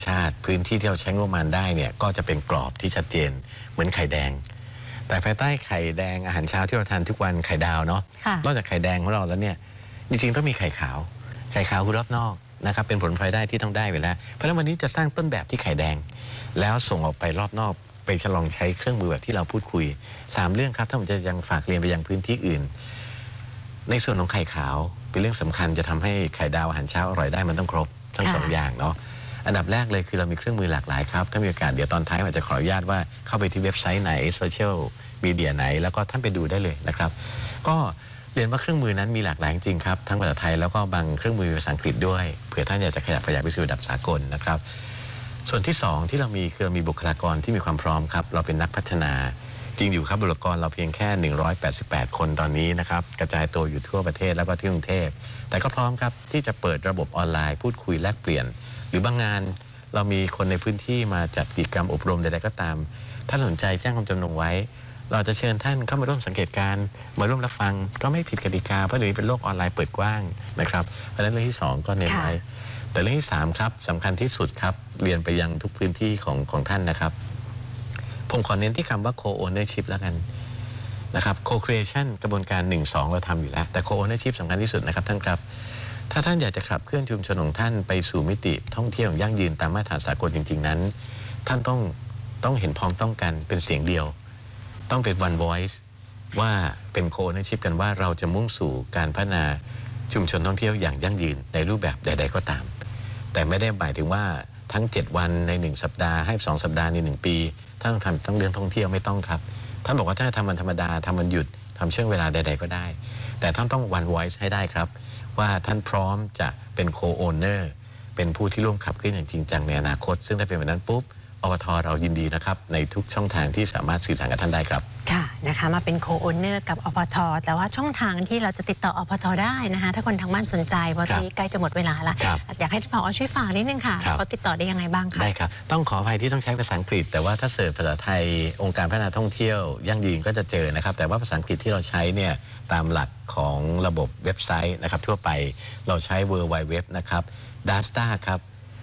ชาติพื้นที่ที่เราใช้งบประมาณได้เนี่ยก็จะเป็นกรอบที่ชัดเจนเหมือนไข่แดงแต่ภายใต้ไข่แดงอาหารเช้าที่เราทานทุกวันไข่ดาวเนาะนอกจากไข่แดงของเราแล้วเนี่ยจริงๆต้องมีไข่ขาวคือรอบนอกนะครับเป็นผลพลอยได้ที่ต้องได้ไปแล้วเพราะฉะนั้นวันนี้จะสร้างต้นแบบที่ไข่แดงแล้วส่งออกไปรอบนอกไปฉลองใช้เครื่องมือแบบที่เราพูดคุย3เรื่องครับถ้าผมจะยังฝากเรียนไปยังพื้นที่อื่นในส่วนของไข่ขาวเป็นเรื่องสำคัญจะทำให้ไข่ดาวอาหารเช้าอร่อยได้มันต้องครบทั้ง2อย่างเนาะอันดับแรกเลยคือเรามีเครื่องมือหลากหลายครับถ้ามีโอกาสเดี๋ยวตอนท้ายอาจจะขออนุญาตว่าเข้าไปที่เว็บไซต์ไหนโซเชียลมีเดียไหนแล้วก็ท่านไปดูได้เลยนะครับก็เรียนว่าเครื่องมือนั้นมีหลากหลายจริงครับทั้งภาษาไทยแล้วก็บางเครื่องมือภาษาอังกฤษด้วยเผื่อท่านอยากจะขยับขยายไปสู่ระดับสากลนะครับส่วนที่2ที่เรามีคือมีบุคลากรที่มีความพร้อมครับเราเป็นนักพัฒนาจริงอยู่ครับบุคลากรเราเพียงแค่188คนตอนนี้นะครับกระจายตัวอยู่ทั่วประเทศแล้วก็ที่กรุงเทพแต่ก็พร้อมครับที่จะเปิดระบบออนไลน์พูดคุยแลกเปลี่ยนหรือบางงานเรามีคนในพื้นที่มาจัดกิจกรรมอบรมใดๆก็ตามถ้าสนใจแจ้งความจำนงไว้เราจะเชิญท่านเข้ามาร่วมสังเกตการณ์มาร่วมรับฟังก็ไม่ผิดกติกาเพราะเดี๋ยวนี้เป็นโลกออนไลน์เปิดกว้างนะครับเพราะฉะนั้นเรื่องที่2ก็เน้นไว้แต่เรื่องที่3ครับสำคัญที่สุดครับเรียนไปยังทุกพื้นที่ของท่านนะครับผมขอเน้นที่คำว่า co-ownership แล้วกันนะครับ co-creation กระบวนการ 1-2 เราทำอยู่แล้วแต่ co-ownership สำคัญที่สุดนะครับท่านครับถ้าท่านอยากจะขับเคลื่อนชุมชนของท่านไปสู่มิติท่องเที่ยวอย่างยั่งยืนตามมาตรฐานสากลจริงๆนั้นท่านต้องเห็นพ้องต้องกันเป็นเสียงเดียวต้องเป็น one voice ว่าเป็น co-ownership กันว่าเราจะมุ่งสู่การพัฒนาชุมชนท่องเที่ยวอย่างยั่งยืนในรูปแบบใดๆก็ตามแต่ไม่ได้หมายถึงว่าทั้ง7วันใน1สัปดาห์ให้2สัปดาห์ใน1ปีท่านต้องเรื่องท่องเที่ยวไม่ต้องครับท่านบอกว่าถ้าทำวันธรรมดาทำวันหยุดทำช่วงเวลาใดๆก็ได้แต่ท่านต้อง one voice ให้ได้ครับว่าท่านพร้อมจะเป็น co-owner เป็นผู้ที่ร่วมขับเคลื่อนอย่างจริงจังในอนาคตซึ่งถ้าเป็นแบบนั้นปุ๊บอบท.เรายินดีนะครับในทุกช่องทางที่สามารถสื่อสารกับท่านได้ครับค่ะนะคะมาเป็น co-owner กับอบท.แต่ว่าช่องทางที่เราจะติดต่ออบท.ได้นะคะถ้าคนทางบ้านสนใจเพราะตอนนี้ใกล้จะหมดเวลาแล้วอยากให้ท่านผอ.ช่วยฝากนิดนึงค่ะเขาติดต่อได้ยังไงบ้างคะได้ครับต้องขออภัยที่ต้องใช้ภาษาอังกฤษแต่ว่าถ้าเสิร์ชภาษาไทยองค์การพัฒนาท่องเที่ยวยั่งยืนก็จะเจอนะครับแต่ว่าภาษาอังกฤษที่เราใช้เนี่ยตามหลักของระบบเว็บไซต์นะครับทั่วไปเราใช้ worldwide นะครับ dasta ครับ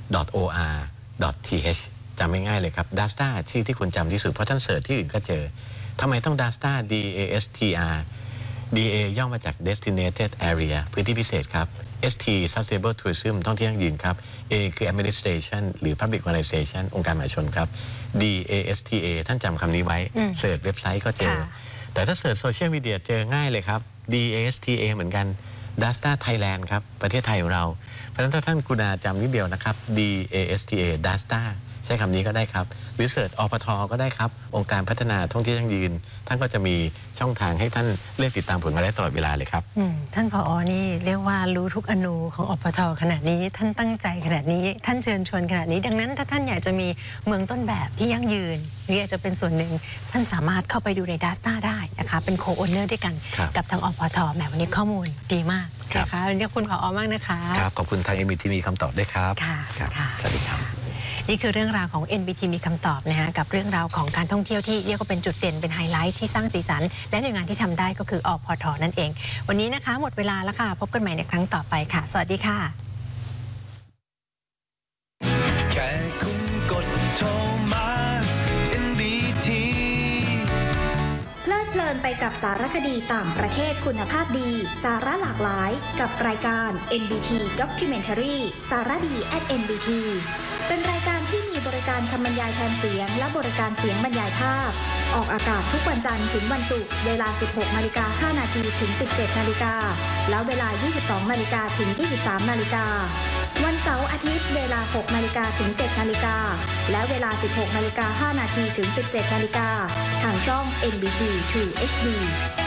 .or.th จำง่ายๆเลยครับ Dasta ชื่อที่ควรจำที่สุดเพราะท่านเสิร์ชที่อื่นก็เจอทำไมต้อง Dasta DASTR DA ย่อมาจาก Designated Area พื้นที่พิเศษครับ ST Sustainable Tourism ท่องเที่ยวยั่งยืนครับ A คือ Administration หรือ Public Organization องค์การมหาชนครับ DASTA ท่านจำคำนี้ไว้เสิร์ชเว็บไซต์ก็เจอแต่ถ้าเสิร์ชโซเชียลมีเดียเจอง่ายเลยครับ DASTA เหมือนกัน Dasta Thailand ครับประเทศไทยของเราเพราะฉะนั้นถ้าท่านกรุณาจำนิดเดียวนะครับ DASTA Dastaใช้คำนี้ก็ได้ครับหรือเสิร์ชอปท.ก็ได้ครับองค์การพัฒนาท่องเที่ยวยั่งยืนท่านก็จะมีช่องทางให้ท่านเลือกติดตามผลงานได้ตลอดเวลาเลยครับท่านผอ.นี่เรียกว่ารู้ทุกอนูของอปท.ขนาดนี้ท่านตั้งใจขนาดนี้ท่านเชิญชวนขนาดนี้ดังนั้นถ้าท่านอยากจะมีเมืองต้นแบบที่ยั่งยืนหรืออยากจะเป็นส่วนหนึ่งท่านสามารถเข้าไปดูใน Dasta ได้นะคะเป็นโคโอเนอร์ด้วยกันกับทางอปท.แหมวันนี้ข้อมูลดีมากนะคะเรียกคุณผอ.มากนะคะครับขอบคุณทาง NBT มีคำตอบด้วยครับค่ะสวัสดีครับนี่คือเรื่องราวของ NBT มีคำตอบนะคะกับเรื่องราวของการท่องเที่ยวที่เรียกว่าเป็นจุดเด่นเป็นไฮไลท์ที่สร้างสีสันและหน่วยงานที่ทำได้ก็คืออปท.นั่นเองวันนี้นะคะหมดเวลาแล้วค่ะพบกันใหม่ในครั้งต่อไปค่ะสวัสดีค่ะแค่คุณกดโทรมา NBT เพลิดเพลินไปกับสารคดีต่างประเทศคุณภาพดีสาระหลากหลายกับรายการ NBT Documentary สารดี @NBT เป็นรายการที่มีบริการคำบรรยายแทนเสียงและบริการเสียงบรรยายภาพออกอากาศทุกวันจันทร์ถึงวันศุกร์เวลา 16:05 น.ถึง 17:00 น.แล้วเวลา 22:00 น.ถึง 23:00 น.วันเสาร์อาทิตย์เวลา 6:00 น.ถึง 7:00 น.และเวลา 16:05 น.ถึง 17:00 น.ทางช่อง NBT True HD